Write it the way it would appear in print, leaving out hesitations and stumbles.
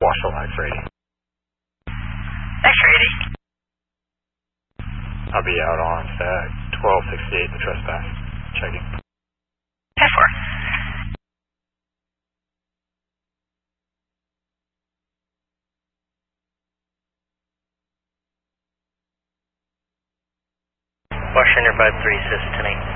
Wash the line for 80. Thanks for 80. I'll be out on 1268, the trespass. Checking. 10-4. Washington 53, assist tonight.